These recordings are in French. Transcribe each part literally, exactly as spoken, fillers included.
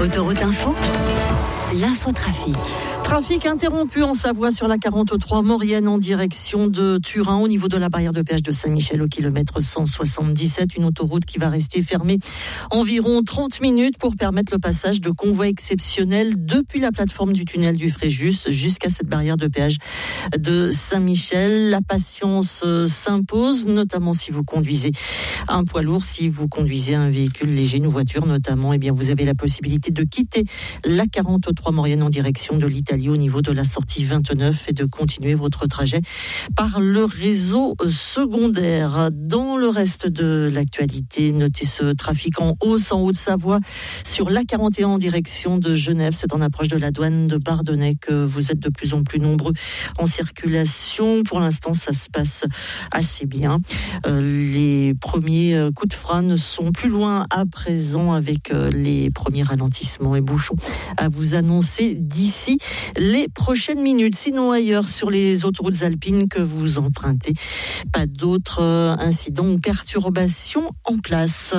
Autoroute Info, l'infotrafic. Trafic interrompu en Savoie sur la quarante-trois Maurienne en direction de Turin au niveau de la barrière de péage de Saint-Michel au kilomètre cent soixante-dix-sept. Une autoroute qui va rester fermée environ trente minutes pour permettre le passage de convois exceptionnels depuis la plateforme du tunnel du Fréjus jusqu'à cette barrière de péage de Saint-Michel. La patience s'impose, notamment si vous conduisez un poids lourd, si vous conduisez un véhicule léger, une voiture notamment. Eh bien, vous avez la possibilité de quitter la quarante-trois Maurienne en direction de l'Italie au niveau de la sortie vingt-neuf et de continuer votre trajet par le réseau secondaire. Dans le reste de l'actualité, notez ce trafic en hausse en Haute-Savoie sur l'A quarante et un en direction de Genève. C'est en approche de la douane de Bardonnay que vous êtes de plus en plus nombreux en circulation. Pour l'instant, ça se passe assez bien. Euh, les premiers coups de frein sont plus loin à présent avec les premiers ralentissements et bouchons à vous annoncer d'ici les prochaines minutes. Sinon, ailleurs sur les autoroutes alpines que vous empruntez, pas d'autres incidents ou perturbations en place.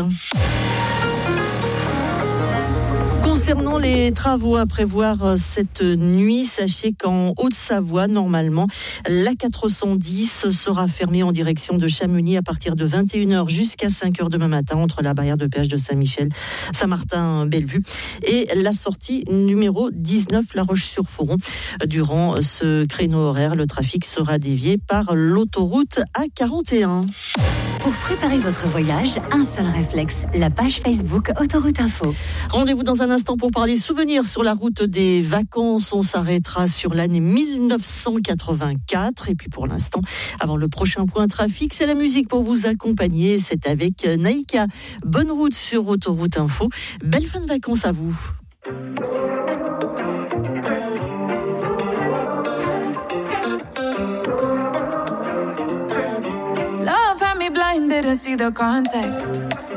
Concernant les travaux à prévoir cette nuit, sachez qu'en Haute-Savoie, normalement, l'A quatre cent dix sera fermée en direction de Chamonix à partir de vingt et une heures jusqu'à cinq heures demain matin entre la barrière de péage de Saint-Michel, Saint-Martin-Bellevue et la sortie numéro dix-neuf La Roche-sur-Foron. Durant ce créneau horaire, le trafic sera dévié par l'autoroute A quarante et un. Pour préparer votre voyage, un seul réflexe, la page Facebook Autoroute Info. Rendez-vous dans un instant pour parler souvenirs sur la route des vacances. On s'arrêtera sur l'année mille neuf cent quatre-vingt-quatre. Et puis pour l'instant, avant le prochain point trafic, c'est la musique pour vous accompagner. C'est avec Naïka. Bonne route sur Autoroute Info. Belle fin de vacances à vous. Love had me blind, didn't see the context.